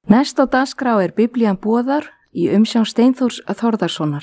Næst á dagskrá Biblían boðar í umsjón Steinþórs Þórðarsonar.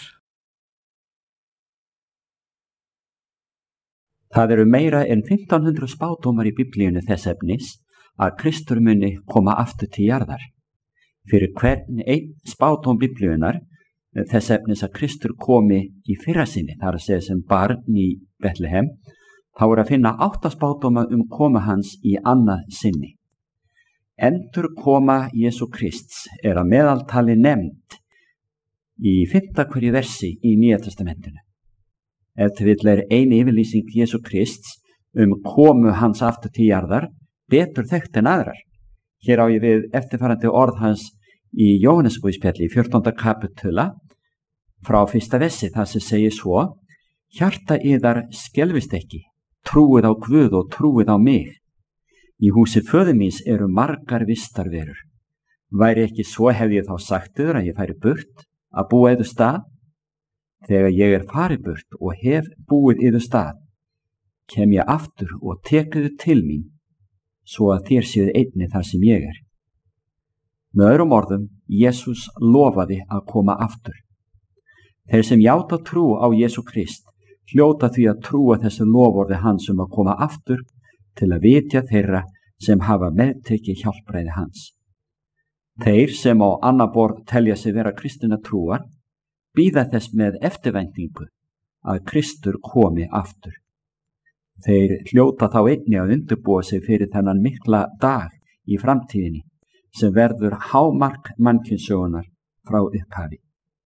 Það eru meira en 1500 spádómar í Biblíunni þess efnis að Kristur muni koma aftur til jarðar. Fyrir hvern einn spádóm Biblíunnar þess efnis að Kristur komi í fyrra sinni, þar að segja sem barn í Betlehem, þá að finna 8 spádóma koma hans í annað sinni. Endur koma Jesú Krists að meðaltali nefnd í 5. hverju versi í Nýja testamentinu. Ef til vill ein yfirlýsing Jesú Krists komu hans aftur til jarðar betur þekkt en aðrar. Hér á ég við eftirfarandi orð hans í Jóhannesarguðspjalli í 14. kapitula frá 1. versi, þar sem segir svo: Hjarta yðar skelfist ekki, trúið á Guð og trúið á mig. Í húsi föður míns eru margar vistarverur. Væri ekki svo hefði ég þá sagt yður að ég færi burt að búa yður stað? Þegar ég farið burt og hef búið yður stað, kem ég aftur og tek yður til mín, svo að þér séuð einnig þar sem ég er. Með öðrum orðum, Jesús lofaði að koma aftur. Þeir sem játa trú á Jesú Krist hljóta því að trúa þessu loforði hans að koma aftur til að vitja þeirra sem hafa meðtekið hjálpræði hans. Þeir sem á annað borð telja sig vera kristinna trúar bíða þess með eftirvæntingu að Kristur komi aftur. Þeir hljóta þá einnig að undirbúa sig fyrir þennan mikla dag í framtíðinni sem verður hámark mannkynssögunar frá upphafi.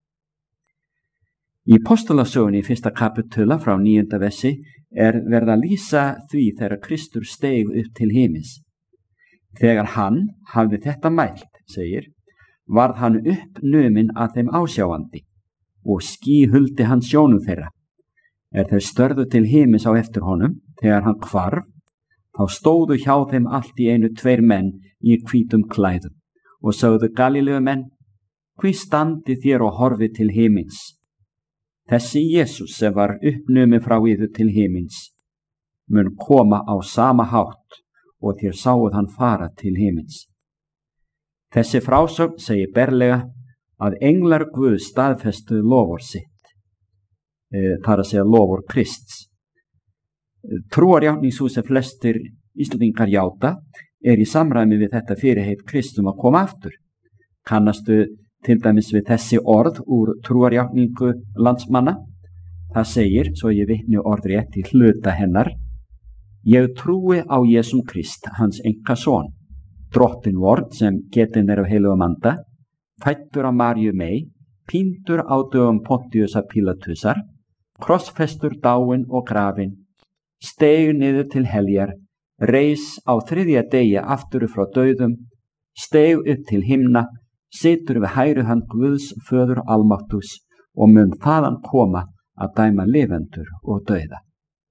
Í Postulasögunni í 1. kapitula frá 9. versi verið að lýsa því þegar Kristur steig upp til himins. Þegar hann hafði þetta mælt, segir, varð hann uppnuminn að þeim ásjáandi og ský huldi hann sjónum þeirra. Þeir störðu til himins á eftir honum, þegar hann hvarf, þá stóðu hjá þeim allt í einu 2 menn í hvítum klæðum og sögðu: Galileumenn, hví standið þér og horfið til himins? Þessi Jesús sem var uppnuminn frá yður til himins mun koma á sama hátt og þér sáuð hann fara til himins. Þessi frásögn segir berlega að englar Guð staðfestu lofur sitt, þar að segja lofur Krists. Trúarjátning sem flestir Íslendingar játa í samræmi við þetta fyrirheit Kristum að koma aftur. Kannastu til dæmis við þessi orð úr trúarjátningu landsmanna? Það segir, svo ég vitni orðrétt í hluta hennar: Ég trúi á Jesúm Krist, hans einkason, drottinn vorn sem getinn af heilugum anda, fæddur af Maríu mey, píndur á dögum Pontiusar Pílatusar, krossfestur, dáinn og grafinn, steig niður til heljar, reis á 3. degi aftur frá dauðum, steig upp til himna, situr við hægri hönd Guðs föður almáttugs og mun þaðan koma að dæma lifendur og dauða.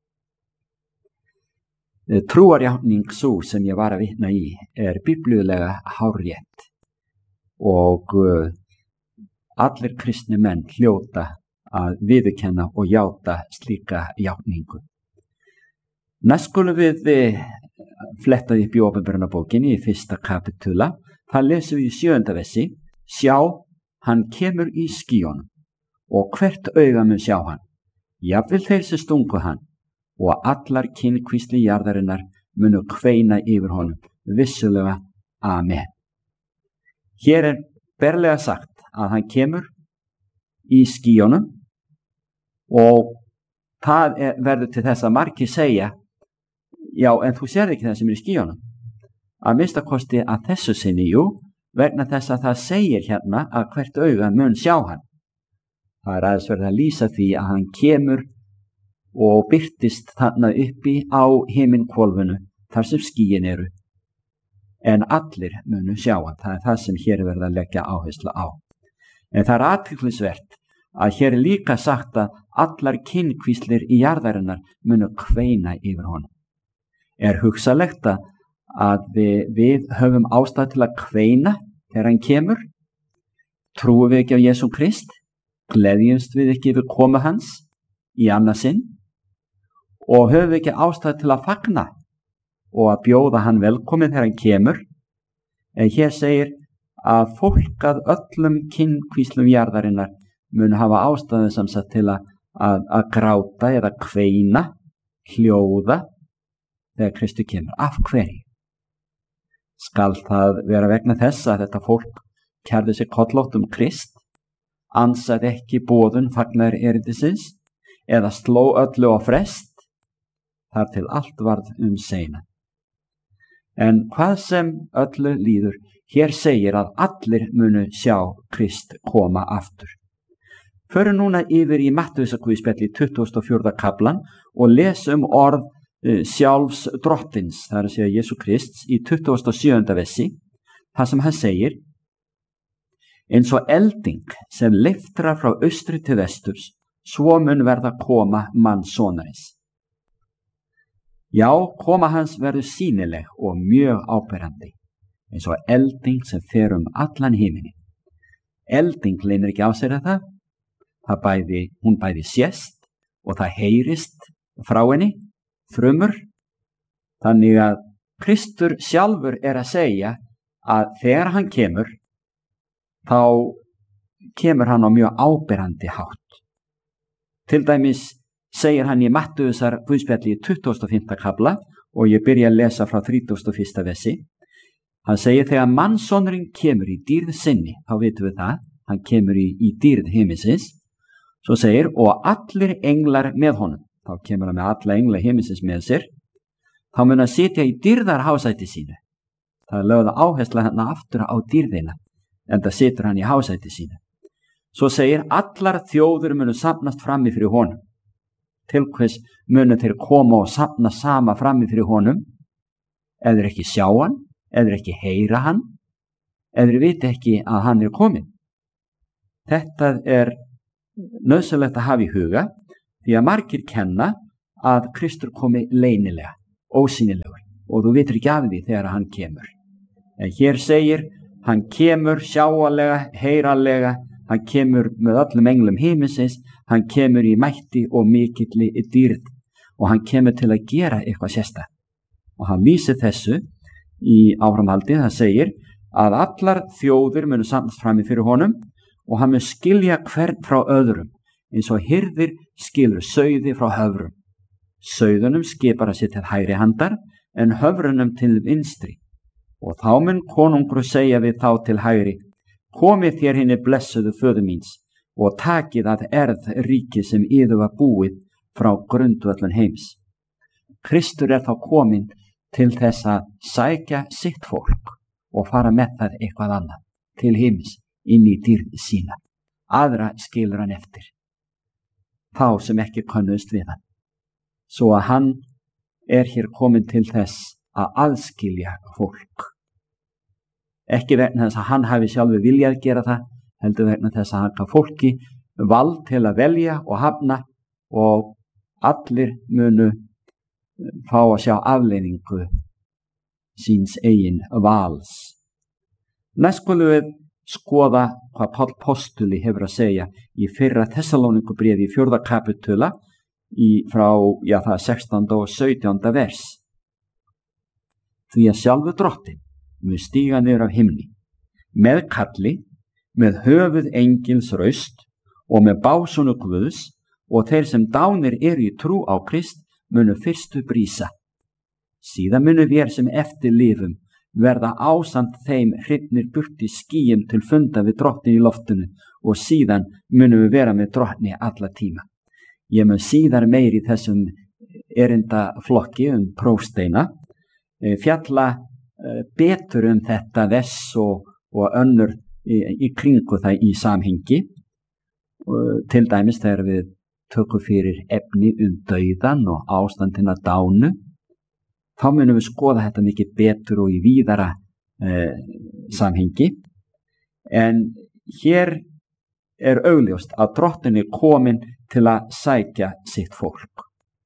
Trúarjátning sú sem ég var að vitna í biblíulega hárrétt og allir kristni menn hljóta að viðurkenna og játa slíka játningu. Næst skulum við fletta upp í Opinberunarbókinni í 1. kapitula. Það lesum við í 7. versi: Sjá, hann kemur í skýjunum og hvert auga mun sjá hann, jafnvel þeir sem stungu hann, og allar kynkvísli jarðarinnar munu kveina yfir honum, vissulega, amen. Hér berlega sagt að hann kemur í skýjunum og það verður til þess að margir segja: Já, en þú sér ekki það sem í skýjunum. Að minnstakosti að þessu sinni, jú, vegna þess að það segir hérna að hvert auga mun sjá hann. Það aðeins verið að lýsa því að hann kemur og birtist þarna uppi á himinhvolfinu þar sem skýin eru. En allir munu sjá hann, það það sem hér verið að leggja áherslu á. En það athyglisvert að hér líka sagt að allar kynkvíslir í jarðarinnar munu kveina yfir honum. Hugsanlegt að við höfum ástæðu til að kveina þegar hann kemur? Trúum við ekki á Jesú Krist? Gleðjumst við ekki yfir komu hans í annað sinn? Og höfum við ekki ástæðu til að fagna og að bjóða hann velkomin þegar hann kemur? Hér segir að fólk að öllum kynnkvíslum jarðarinnar mun hafa ástæðu sem sagt til að gráta eða kveina, hljóða þegar Kristur kemur. Af hverju? Skal það vera vegna þess að þetta fólk kærði sig kollótt Krist, ansaði ekki boðun fagnar erindisins eða sló öllu á frest, þar til allt varð seina. En hvað sem öllu líður, hér segir að allir munu sjá Krist koma aftur. Förum núna yfir í Mattheusarguðspjalli 24. kaplan og lesum orð sjálfs drottins, það er að segja Jesú Krists, í 27. versi, þar sem hann segir: eins og elding sem leiftrar frá austri til vesturs, svo mun verða koma mannssonarins. Já, koma hans verður sýnileg og mjög áberandi, eins og elding sem fer allan himini. Elding leynir ekki á sér það, hún bæði sést og það heyrist frá henni, þrumur. Þannig að Kristur sjálfur er að segja að þegar hann kemur, þá kemur hann á mjög áberandi hátt. Til dæmis segir hann í Mattheusarguðspjalli 25. kapla og ég byrja að lesa frá 31. versi. Hann segir þegar mannssonurinn kemur í dýrð sinni, þá vitum við það, hann kemur í dýrð himinsins. Svo segir, og allir englar með honum, þá kemur hann með alla engla himinsins með sér, þá mun hann sitja í dýrðarhásæti sínu. Það er lögð áhersla hann aftur á dýrðina, en það situr hann í hásæti sínu. Svo segir, allar þjóður munu safnast frammi fyrir honum. Til hvers munu þeir koma og safna sama frammi fyrir honum? Eður ekki sjá hann, eður ekki heyra hann, eður viti ekki að hann er komin. Þetta er nauðsynlegt að hafa í huga, því að margir kenna að Kristur komi leynilega, ósýnilegur, og þú vitur ekki af því þegar hann kemur. En hér segir, hann kemur sjáanlega, heyranlega, hann kemur með öllum englum himinsins, hann kemur í mætti og mikilli dýrð og hann kemur til að gera eitthvað sérstakt. Og hann lýsir þessu í áframhaldi, það segir að allar þjóðir munu samlast frammi fyrir honum og hann mun skilja hvern frá öðrum, eins og hirðir skilur sauði frá höfrum. Sauðunum skipar að sér til hægri handar, en höfrunum til vinstri. Og þá mun konungur segja við þá til hægri: komið þér hinni blessuðu föður míns, og takið að erð ríkið sem yður var búið frá grundvöllun heims. Kristur er þá kominn til þess að sækja sitt fólk og fara með það eitthvað annað, til heims, inn í dýrð sína. Aðra skilur hann eftir, þá sem ekki könnuðust við hann. Svo að hann er hér kominn til þess að aðskilja fólk. Ekki vegna þess að hann hafi sjálfur viljað gera það, heldur vegna þess að hann gaf fólki vald til að velja og hafna, og allir munu fá að sjá afleiðingu síns eigin vals. Næst skulum við skoða hvað Páll postuli hefur að segja í fyrra Tessalónikubréfi í 4. kapitula frá það 16. og 17. vers. Því að sjálfur drottinn mun stíga niður af himni, með kalli, með höfuð engils raust og með básunu Guðs, og þeir sem dánir eru í trú á Krist munu fyrstu brísa. Síðan munu vér sem eftir lifum verða ásamt þeim hrifnir burt í skýjum til funda við drottni í loftinu, og síðan munum við vera með drottni alla tíma. Ég mun síðar meir í þessum erindaflokki prófsteina fjalla betur þetta vers og önnur í kringu það í samhengi. Til dæmis þegar við tökum fyrir efni dauðan og ástandina dánu, þá munum við skoða þetta mikið betur og í víðara samhengi. En hér er augljóst að drottinn er kominn til að sækja sitt fólk.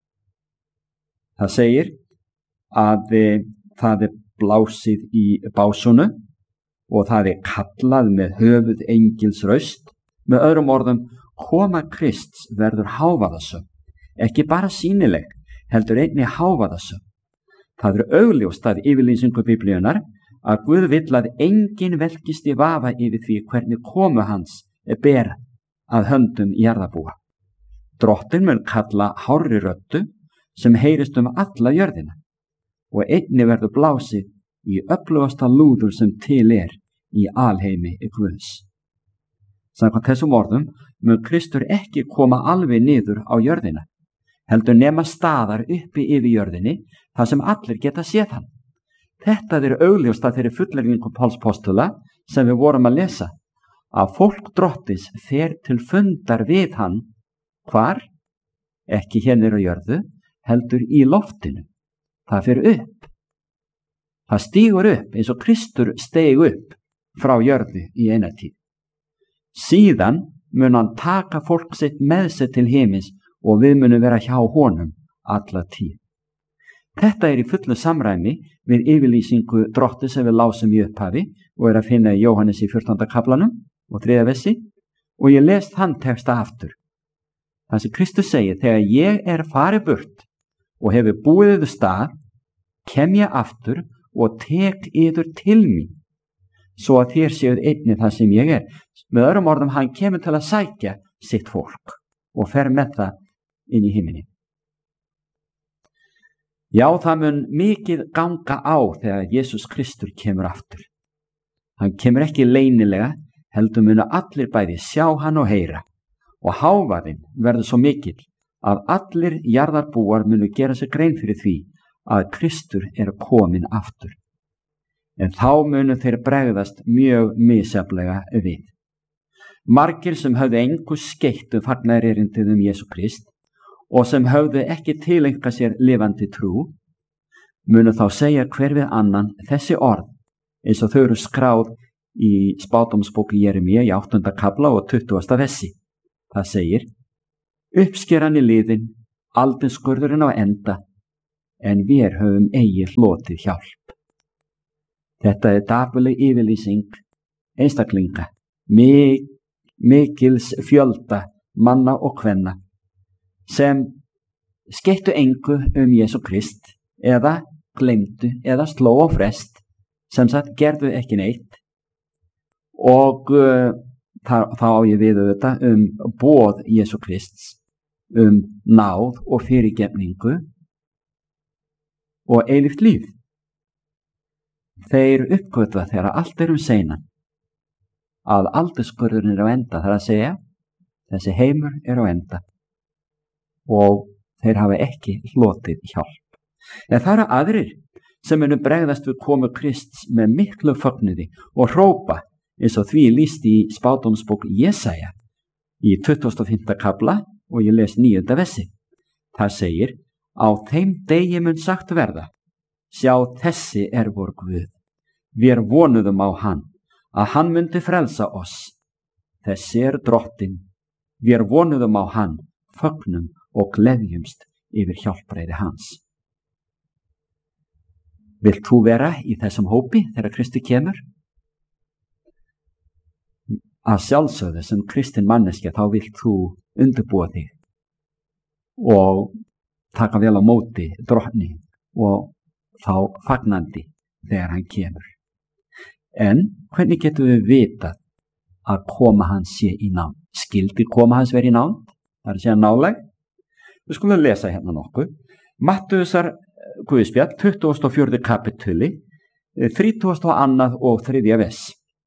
Það segir að það er blásið í básunu og það er kallað með höfuð engils raust. Með öðrum orðum, koma Krists verður hávaðasöm, ekki bara sýnileg, heldur einnig hávaðasöm. Það er augljóst að yfirlýsingu Biblíunnar að Guð vill að enginn velkist í vafa yfir því hvernig komu hans ber að höndum jarðarbúa. Drottinn mun kalla hárri röddu sem heyrist alla jörðina og einnig verður blásið í öflugasta lúður sem til í alheimi Guðs. Samkvæmt þessum orðum mun Kristur ekki koma alveg niður á jörðina, heldur nema staðar uppi yfir jörðinni þar sem allir geta séð hann. Þetta augljóst að þeirri fullyrðingu Páls postula sem við vorum að lesa, að fólk Drottins fer til fundar við hann, hvar? Ekki hér niður á jörðu, heldur í loftinu. Það fer upp. Það stígur upp eins og Kristur steig upp frá jörðu í eina tíð. Síðan mun hann taka fólk sitt með sér til himins og við munum vera hjá honum alla tíð. Þetta í fullu samræmi við yfirlýsingu Drottins sem við lásum í upphafi og að finna í Jóhannes í 14. kaplanum og 3. versi, og ég les þann texta aftur. Það sem Kristus segir: þegar ég farið burt og hefur búið yður stað, kem ég aftur og tek yður til mín, svo að þér séuð einnig það sem ég Með öðrum orðum, hann kemur til að sækja sitt fólk og fer með það inn í himinin. Já, það mun mikið ganga á þegar Jesús Kristur kemur aftur. Hann kemur ekki leynilega, heldur munu allir bæði sjá hann og heyra, og hávaðinn verður svo mikill að allir jarðarbúar munu gera sér grein fyrir því að Kristur kominn aftur. En þá munu þeir bregðast mjög misjafnlega við. Margir sem höfðu engu skeytt fagnaðarerindið Jesú Krist og sem höfðu ekki tileinkað sér lifandi trú, munu þá segja hver við annan þessi orð, eins og þau skráð í spádómsbók Jeremíu í 8. kafla og 20. versi. Það segir: uppskeran liðin, aldurskurðurinn á enda, en við höfum eigi hlotið hjálp. Þetta dapurleg yfirlýsing einstaklinga, mikils fjölda manna og kvenna, sem skeyttu engu Jesú Krist eða gleymdu eða sló á frest, sem sagt gerðu ekki neitt, og þá á ég við þetta boð Jesú Krists náð og fyrirgefningu og eilíft líf. Þeir uppgötva þegar allt seinan að aldurskurðurinn á enda, það að segja þessi heimur á enda, og þeir hafa ekki hlotið hjálp. En það aðrir sem munu bregðast við komu Krists með miklu fögnuði og hrópa, eins og því lýst í spádómsbók Jesaja í 25. kafla og ég les 9. versi. Það segir: á þeim degi mun sagt verða: sjá, þessi vor Guð, við vonuðum á hann, að hann myndi frelsa oss. Þessi Drottinn, við vonuðum á hann, fögnum og gleðjumst yfir hjálpreiði hans. Vilt þú vera í þessum hópi þegar Kristi kemur? Að sjálfsögðu sem kristin manneskja þá vilt þú undirbúa þig og taka vel á móti Drottni og þá fagnandi þegar hann kemur. En hvernig getum við vitað að koma hans sé í nánd? Skyldi koma hans vera í nánd? Það að segja nálæg. Við skulum lesa hérna nokkuð. Mattheusar Guðspjall, 24. kapituli, 32. og 3. vers.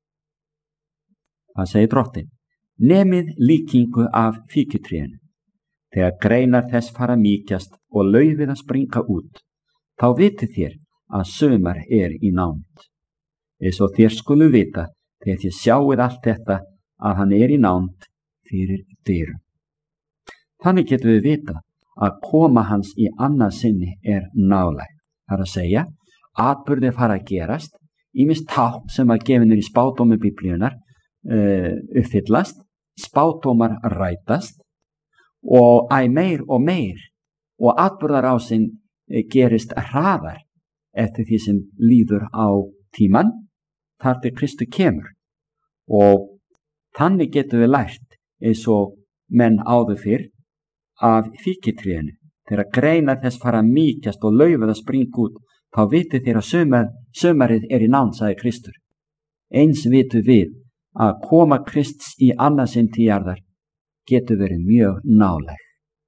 Það segir Drottinn: nemið líkingu af fíkjutrénu. Þegar greinar þess fara mýkjast og laufið að springa út, þá vitið þér að sumar í nánd. Eins og þér skulu vita, þegar þér sjáið allt þetta, að hann í nánd fyrir dyrum. Þannig getum við vita að koma hans í annað sinni nálæg. Það að segja, atburðir fara að gerast, ýmist tákn sem að gefinir í spádómi Biblíunar uppfyllast, spádómar rætast og meir og atburðarásinn gerist hraðar eftir því sem líður á tíman þar til Kristur kemur. Og þannig getum við lært, eins og menn áður fyrr, af fíkjutrénu. Þegar greinar þess fara að mýkjast og laufið að springa út, þá vitið þér að sumarið í nánd, sagði Kristur. Eins vitum við að koma Krists í annað sinn til jarðar getur verið mjög nálæg.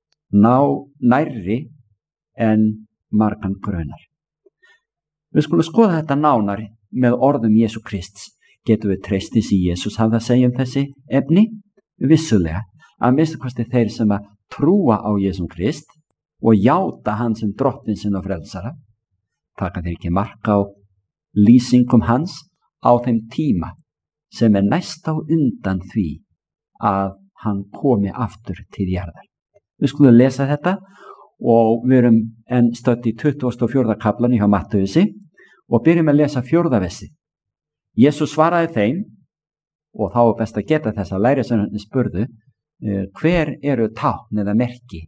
Nærri en margan grunar. Við skulum skoða þetta nánar með orðum Jesú Krists. Getum við treyst í Jesús hafði að segja þessi efni? Vissulega, að minnsta kosti þeir sem að trúa á Jesú Krist og játa hann sem drottinn sinn og frelsara, taka þeir ekki mark á lýsingum hans á þeim tíma sem næst á undan því að hann komi aftur til jarðar. Við skulum lesa þetta og við erum enn stödd í 24. kaflan hjá Mattheusi og byrjum að lesa 4. versi. Jesús svaraði þeim, og þá best að geta þess að lærisveinarnir spurðu, hver eru tákn eða merki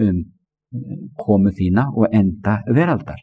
komu þína og enda veraldar?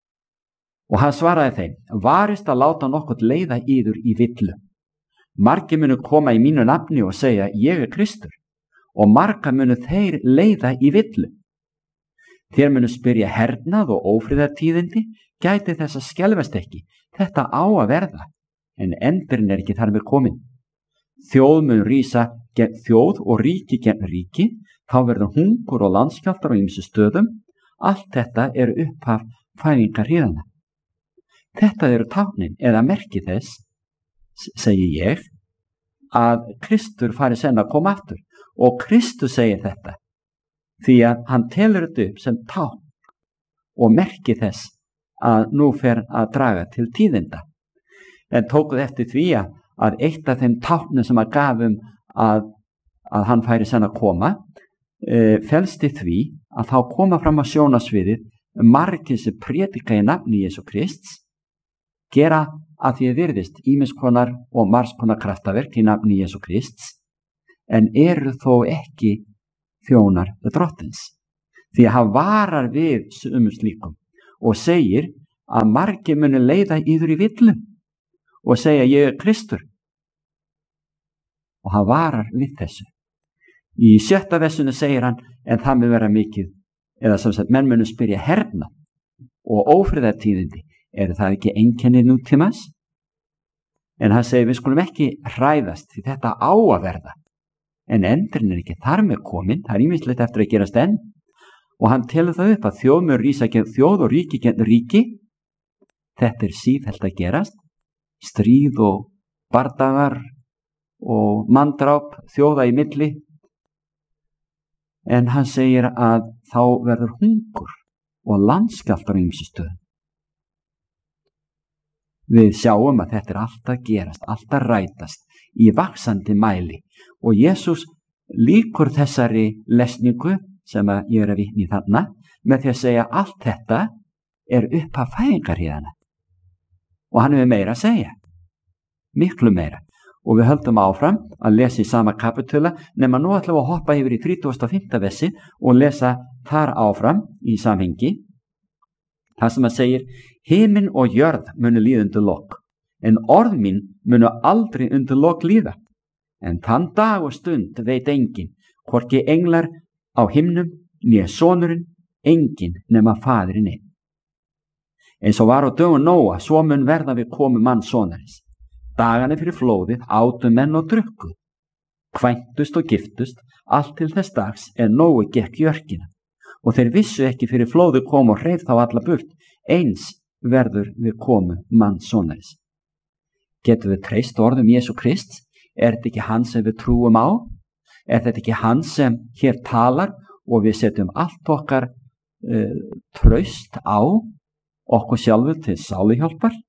Og hann svaraði þeim, varist að láta nokkuð leiða yður í villu. Margir munu koma í mínu nafni og segja, ég Kristur, og marga munu þeir leiða í villu. Þér munu spyrja hernað og ófriðartíðindi, gæti þess að skelfast ekki, þetta á að verða, en endurinn ekki þar með komin. Þjóð mun rísa gegn þjóð og ríki gegn ríki, þá verður hungur og landskjálftar á ýmsum stöðum, allt þetta er upphaf fæðingarhríðanna. Þetta eru táknin eða merki þess, segi ég, að Kristur fari senn að koma aftur, og Kristur segir þetta, því að hann telur þetta upp sem tákn og merki þess að nú fer að draga til tíðinda. En tókuð eftir því að eitt af þeim táknum sem að gafum að hann færi senn að koma, felst í því að þá koma fram á sjónasviðið margir sem predika í nafni Jesú Krists, gera að því virðist ýmiss konar og margs konar kraftaverk í nafni Jesú Krists, en eru þó ekki þjónar drottins. Því að hann varar við sumum slíkum og segir að margir muni leiða yður í villu og segja ég Kristur. Og hann varar við þessu. Í 7. versinu segir hann, en það mun vera mikið, eða sem sagt menn munu spyrja hernað og ófriðartíðindi, eru það ekki einkenni nútímans? En hann segir, við skulum ekki hræðast því þetta á að verða. En endurinn ekki þar með komin, það ýmislegt eftir að gerast enn. Og hann telur það upp að þjóð mun rísa gegn þjóð og ríki gegn ríki. Þetta sífellt að gerast. Stríð og bardagar og manndráp, þjóða í milli. En hann segir að þá verður hungur og landskjálftar á ýmsum stöðum. Við sjáum að þetta alltaf gerast, alltaf rætast í vaxandi mæli og Jesús líkur þessari lesningu sem að ég að vitna í þarna með því að segja allt þetta er upphaf fæðingarhríðanna og hann hefur meira að segja, miklu meira og við höldum áfram að lesa í sama kapitula nema nú ætlum við að hoppa yfir í 35. versi og lesa þar áfram í samhengi. Það sem að segir, himinn og jörð munu líða undir lok, en orð mín munu aldrei undir lok líða. En þann dag og stund veit enginn, hvorki englar á himnum, né sonurinn, enginn nema faðirinn einn. Eins og var á dögum Nóa, svo mun verða við komu mannssonarins. Dagana fyrir flóðið átu menn og drukku, kvæntust og giftust, allt til þess dags Nói gekk í örkina. Og þeir vissu ekki fyrir flóðu kom og hreif þá alla burt, eins verður við komu mannssonarins. Getum við treyst orðum Jesú Krist? Er þetta ekki hann sem við trúum á? Er þetta ekki hann sem hér talar og við setjum allt okkar traust á okkur sjálfur til sáluhjálpar?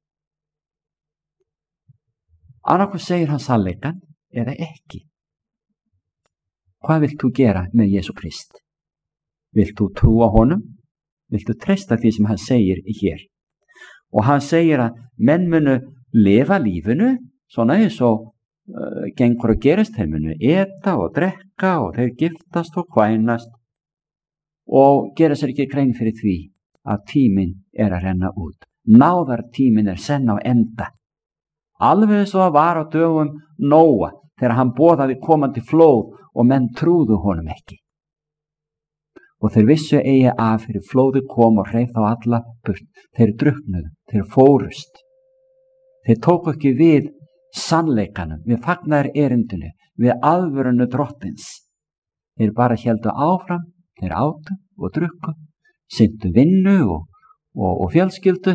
Annarkoð segir hann sannleikann eða ekki. Hvað vilt þú gera með Jesú Krist? Vilt þú trúa honum? Vilt þú treysta því sem hann segir hér? Og hann segir að menn munu lifa lífinu, svona eins og gengur að gerast, þeir munu eta og drekka og þeir giftast og kvænast og gera sér ekki grein fyrir því að tíminn er að renna út. Náðartíminn er senn á enda. Alveg eins og það var á dögum Nóa þegar hann boðaði komandi flóð og menn trúðu honum ekki. og þeir vissu eigi af fyrir flóði kom og hreif þá alla burt. Þeir drukknuðu, þeir fórust. Þeir tóku ekki við sannleikanum, við fagnaðar erindinu, við alvörunu drottins. Þeir bara héldu áfram, þeir átu og drukku, sinntu vinnu og fjölskyldu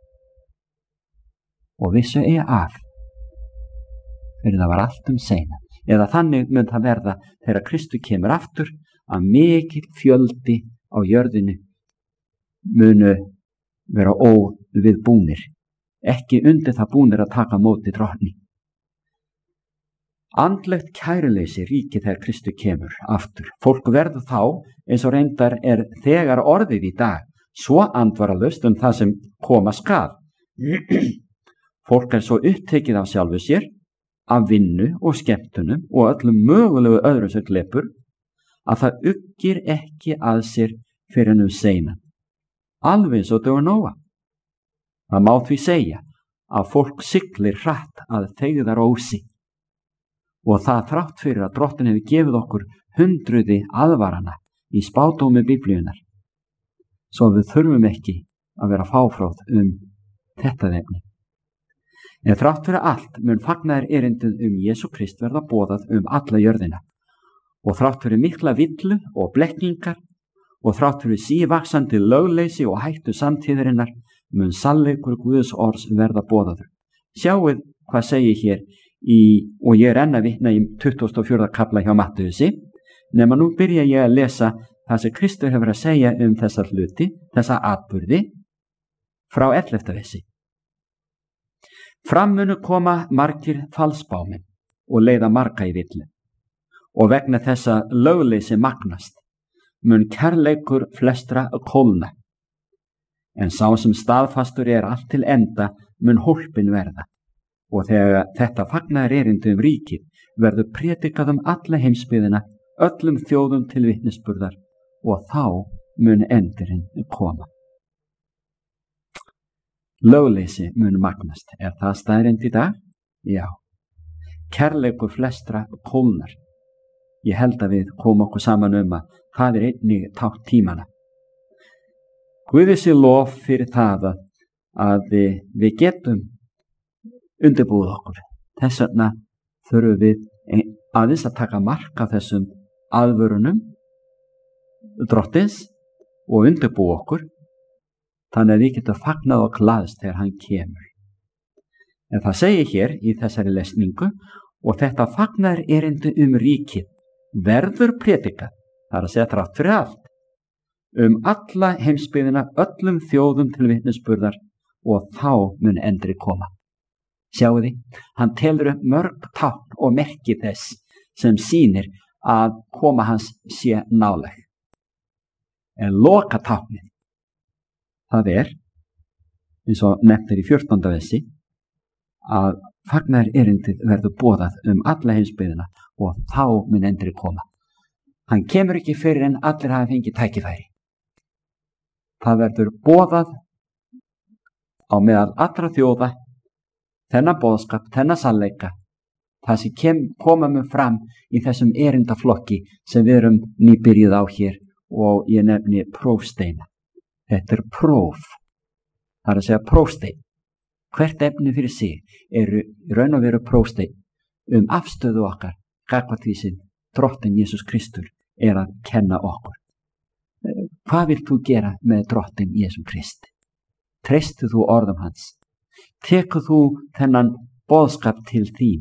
og vissu eigi af. Fyrir það var allt seina. Eða þannig mun það verða þegar Kristur kemur aftur að mikill fjöldi á jörðinu munu vera óviðbúnir, ekki undir það búnir að taka móti drottni. Andlegt kæruleysi ríki þegar Kristur kemur aftur. Fólk verður þá, eins og reyndar þegar orðið í dag, svo andvaralaust það sem koma skal. Fólk svo upptekið af sjálfu sér, af vinnu og skemmtunum og öllum mögulegu öðrum sem glepur, að það uggir ekki að sér fyrir seinan. Alveg eins og Nóa. Það má því segja að fólk siglir hratt að feigðarósi og það þrátt fyrir að drottin hefur gefið okkur hundruði aðvarana í spádómi Biblíunar, svo við þurfum ekki að vera fáfróð þetta efni. En þrátt fyrir allt mun fagnaðar erindið Jesú Krist verða boðað alla jörðina og þrátt fyrir mikla villu og blekkingar og þrátt fyrir sívaxandi lögleysi og hættu samtíðarinnar mun sannleikur Guðs orðs verða boðaður. Sjáið hvað segir hér og ég enn að vitna í 24. kafla hjá Mattheusi, nema nú byrja ég að lesa það sem Kristur hefur að segja þessa hluti, þessa atburði frá 11. versi. Fram munu koma margir falsbámenn og leiða marga í villu og vegna þessa lögleysi magnast mun kærleikur flestra kólna. En sá sem staðfastur allt til enda mun hólpin verða. Og þegar þetta fagnaðar erindi ríkið verður prédikað alla heimsbyggðina, öllum þjóðum til vitnisburðar og þá mun endurinn koma. Lögleysi mun magnast. Það staðreynd í dag? Já. Kærleikur flestra kólnar. Ég held að við komum okkur saman að það einnig tákn tímana. Guði sé lof fyrir það að við getum undirbúið okkur. Þess vegna þurfum við aðeins að taka mark af þessum aðvörunum drottins og undirbúið okkur þannig að við getum fagnað og glaðst þegar hann kemur. En það segir hér í þessari lesningu og þetta fagnaðar erindi ríkið verður prédikað, það að segja þrátt fyrir allt, alla heimsbyggðina, öllum þjóðum til vitnisburðar og þá mun endri koma. Sjáu því, hann telur mörg tákn og merki þess sem sýnir að koma hans sé nálæg. En loka táknið, það eins og nefnir í 14. versi, að fagnaðar erindið verður boðað alla heimsbyggðina og þá mun endri koma. Hann kemur ekki fyrir en allir hafa fengið tækifæri. Það verður boðað á meðal allra þjóða, þennan boðskap, þennan sannleika, það sem koma með fram í þessum erindaflokki sem við erum nýbyrjuð á hér og ég nefni prófsteina. Þetta próf, það að segja prófstein. Hvert efni fyrir sig í raun og veru prófstein afstöðu okkar, gagnvart því sem drottinn Jesús Kristur að kenna okkur. Hvað vilt þú gera með drottinn Jesús Krist? Treystu þú orðum hans? Tekur þú þennan boðskap til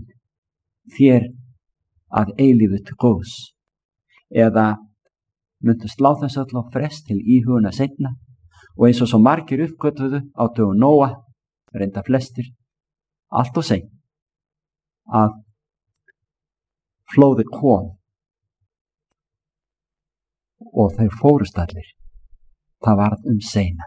þér að eilífu til góðs? Eða myndu slá þess öll á frest til íhuguna seinna og eins og svo margir uppgötvuðu á dögum Nóa, reynda flestir, allt og seint að flóði kom og þeir fórust allir. Það varð seina.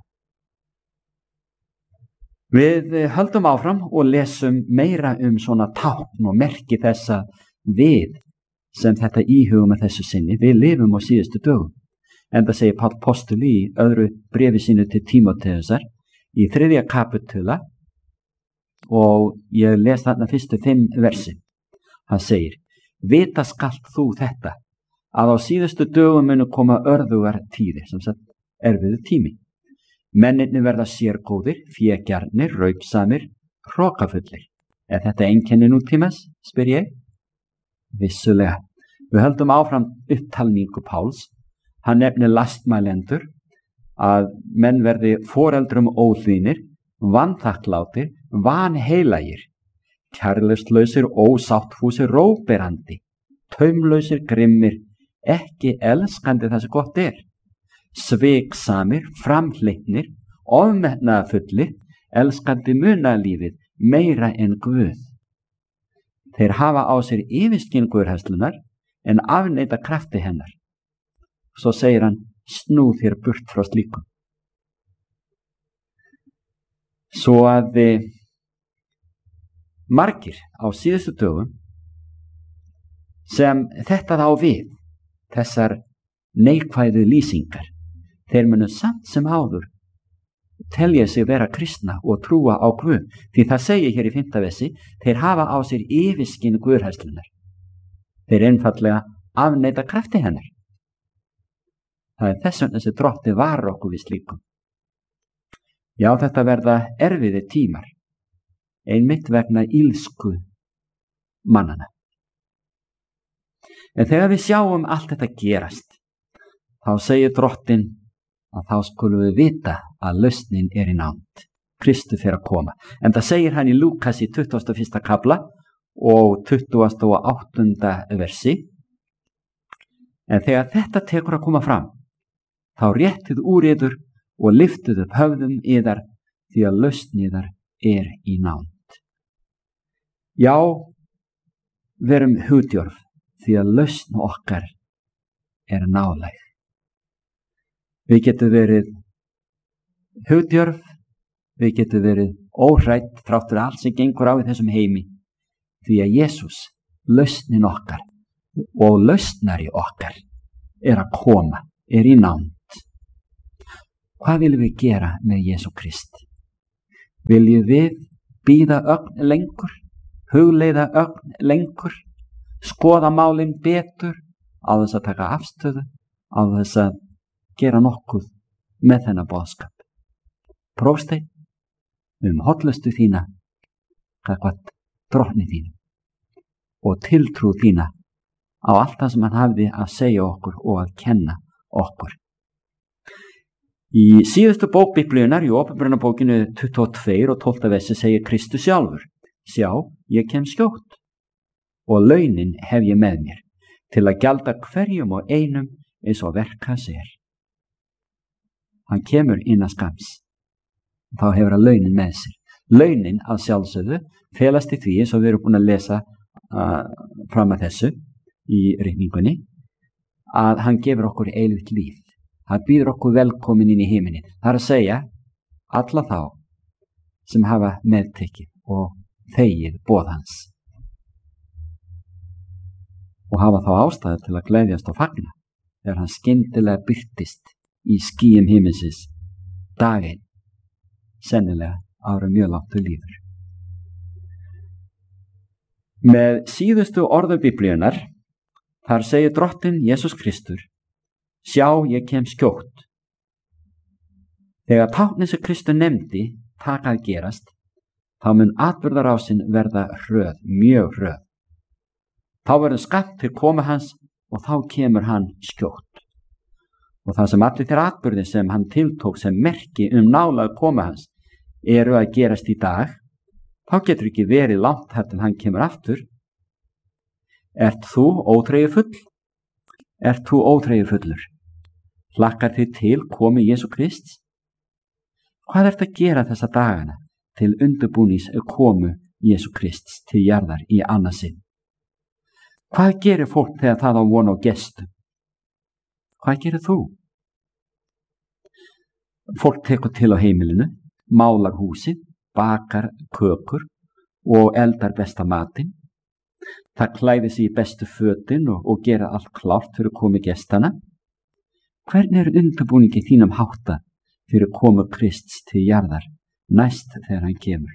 Við höldum áfram og lesum meira svona tákn og merki þessa við sem þetta íhugum með þessu sinni. Við lifum á síðustu dögum. Enda segir Páll postuli í öðru bréfi sínu til Tímóteusar í 3. kapitula og ég les þarna fyrstu 5 versin. Hann segir: Vita skalt þú þetta, að á síðustu dögum munu koma örðugar tíðir, sem sagt erfiðu tími. Mennirnir verða sérgóðir, fégjarnir, raupsamir, hrokafullir. Er þetta einkenni nútímas, spyr ég? Vissulega. Við höldum áfram upptalningu Páls. Hann nefnir lastmælendur, að menn verði foreldrum óhlýðnir, vanþakklátir, vanheilagir, kærleystlausir, ósáttfúsir, róberandi, taumlausir, grimmir, ekki elskandi það sem gott er, sviksamir, framhleypnir, ofmetnaðarfullir, elskandi munalífið meira en Guð. Þeir hafa á sér yfirskyn guðhræðslunnar en afneita krafti hennar. Svo segir hann, snú þér burt frá slíkum. Svo að margir á síðustu dögum sem þetta þá við, þessar neikvæðu lýsingar, þeir munu samt sem áður telja sig vera kristna og trúa á Guð, því það segir hér í 5. versi, þeir hafa á sér yfirskyn guðhræðslunnar. Þeir einfaldlega afneita krafti hennar. Það er þess vegna sem Drottinn varar okkur við slíkum. Já, þetta verða erfiðir tímar, einmitt vegna illsku mannana. En þegar við sjáum allt þetta gerast, þá segir Drottinn að þá skulum við vita að lausnin er í nánd. Kristur fer að koma. En það segir hann í Lúkas í 21. kapla og 28. versi. En þegar þetta tekur að koma fram, þá réttið úr yður og lyftið upp höfðum yðar, því að lausn yðar er í nánd. Já, verum hugdjörf, því að lausn okkar er nálæg. Við getum verið hugdjörf, við getum verið óhrædd þráttur allt sem gengur á í þessum heimi, því að Jesús, lausnin okkar og lausnari okkar, er að koma, er í nánd. Hvað viljum við gera með Jesú Krist? Viljum við bíða ögn lengur, hugleiða ögn lengur, skoða málin betur, á þess að taka afstöðu, á þess að gera nokkuð með þennan boðskap? Prófsteinn hollustu þína gagnvart Drottni þínum og tiltrú þína á allt það sem hann hafði að segja okkur og að kenna okkur. Í síðustu bók Biblíunnar, í Åpenbarunarbókinu 22 og 12. versi, segir Kristus sjálfur: sjá, ég kem skjótt og launin hef ég með mér til að gjalda hverjum og einum eins og verk hans er. Hann kemur innan skams. Þá hefur hann launin með sér. Launin að sjálfsögðu felast í því, eins og við erum búin að lesa fram að þessu í ritningunni, að hann gefur okkur eilíft líf. Hann býður okkur velkomin inn í himinin. Það er að segja alla þá sem hafa meðtekið og þegið boð hans. Og hafa þá ástæðu til að gleðjast og fagna þegar hann skyndilega birtist í skýjum himinsins daginn, sennilega ára mjög langt líður. Með síðustu orðu Biblíunnar, þar segir Drottinn Jesús Kristur: sjá, ég kem skjótt. Þegar táknin sem Kristur nefndi taka að gerast, þá mun atburðarásin verða hröð, mjög hröð. Þá verður skammt til komu hans og þá kemur hann skjótt. Og það sem allir þeir atburðir sem hann tiltók sem merki nálæg komu hans eru að gerast í dag, þá getur ekki verið langt þar til hann kemur aftur. Ert þú óþreyjufull? Ert þú óþreyjufullur? Hlakkar þið til komu Jesú Krists? Hvað ert að gera þessa dagana til undirbúnings komu Jesú Krists til jarðar í annað sinn? Hvað gerir fólk þegar það á von á gestum? Hvað gerir þú? Fólk tekur til á heimilinu, málar húsið, bakar kökur og eldar besta matinn. Það klæðir sig í bestu fötin og gera allt klárt fyrir komu gestana. Hvernig er undirbúningi þínum háttað fyrir komu Krists til jarðar næst þegar hann kemur?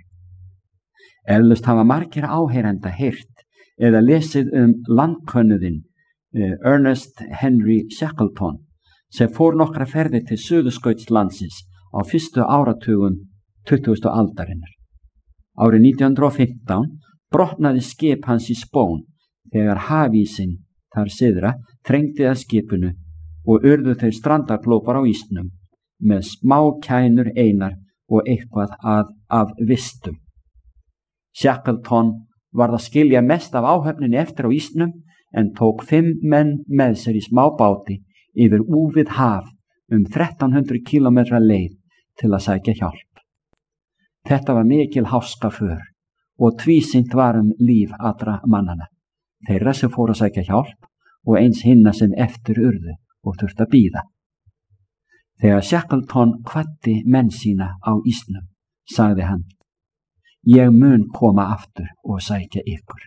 Eflaust hafa margir áheyrenda heyrt eða lesið landkönnuðinn Ernest Henry Shackleton sem fór nokkra ferðir til Suðurskautslandsins á fyrstu áratugum 20. aldarinnar. Árið 1915 brotnaði skip hans í spón þegar hafísinn þar syðra þrengdi að skipinu og urðu þau strandaglópar á ísnum með smá kænur einar og eitthvað af vistum. Shackleton varð að skilja mest af áhöfninni eftir á ísnum en tók 5 menn með sér í smá báti yfir úfið haf 1300 kilometra leið til að sækja hjálp. Þetta var mikil háskaför og tvísýnt var líf allra mannana, þeirra sem fóru að sækja hjálp og eins hinna sem eftir urðu og þurfti að bíða. Þegar Shackleton kvaddi menn sína á ísnum, sagði hann: Ég mun koma aftur og sækja ykkur.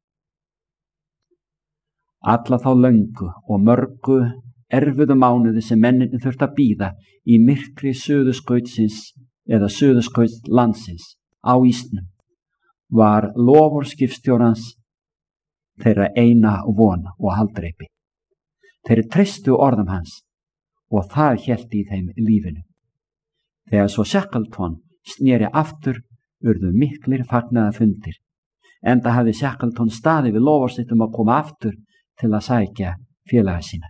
Alla þá löngu og mörgu erfiðu mánuði sem menninni þurfti að bíða í myrkri Suðurskautsins eða Suðurskautslandsins á ísnum var loforð skipstjórans þeirra eina von og haldreipi. Þeir treystu orðum hans og það hélt í þeim lífinu. Þegar svo Shackleton sneri aftur urðu miklir fagnaðarfundir, enda hafði Shackleton staðið við loforð sitt að koma aftur til að sækja félaga sína.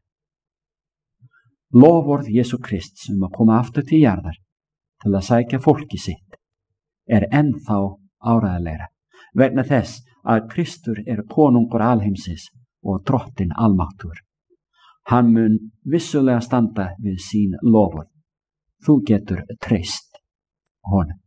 Loforð Jesú Krists að koma aftur til jarðar til að sækja fólki sitt ennþá áreiðanlegra vegna þess að Kristur konungur alheimsins og drottinn almáttugur. Hann mun vissulega standa við sín loforð. Þú getur treyst honum.